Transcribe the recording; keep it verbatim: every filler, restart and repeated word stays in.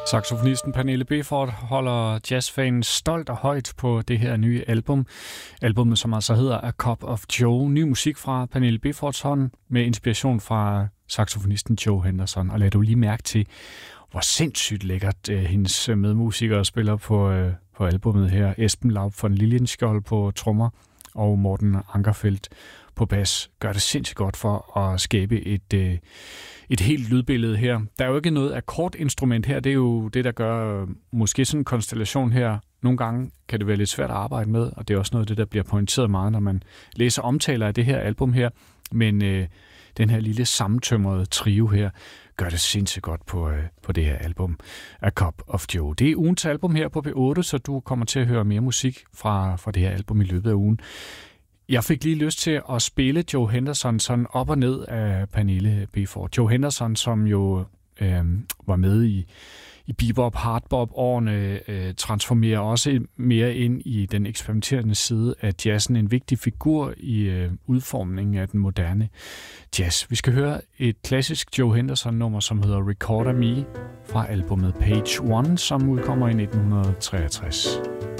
Saxofonisten Pernille Béfort holder jazzfanen stolt og højt på det her nye album. Albummet, som altså hedder A Cup of Joe. Ny musik fra Pernille Béforts hånd med inspiration fra saxofonisten Joe Henderson. Og lad du lige mærke til, hvor sindssygt lækkert uh, hendes medmusikere spiller på, uh, på albummet her. Esben Laub von Lilienskjold på trommer og Morten Ankerfeldt på bas gør det sindssygt godt for at skabe et, øh, et helt lydbillede her. Der er jo ikke noget akkordinstrument her. Det er jo det, der gør øh, måske sådan en konstellation her. Nogle gange kan det være lidt svært at arbejde med, og det er også noget af det, der bliver pointeret meget, når man læser omtaler af det her album her. Men øh, den her lille sammentømrede trio her gør det sindssygt godt på, øh, på det her album, A Cup of Joe. Det er ugens album her på P otte, så du kommer til at høre mere musik fra, fra det her album i løbet af ugen. Jeg fik lige lyst til at spille Joe Henderson sådan op og ned af Pernille Béfort. Joe Henderson, som jo øh, var med i, i bebop, hardbop-årene, øh, transformerer også mere ind i den eksperimenterende side af jazzen. En vigtig figur i øh, udformningen af den moderne jazz. Vi skal høre et klassisk Joe Henderson-nummer, som hedder Recorder Me fra albumet Page One, som udkommer i nitten treogtres.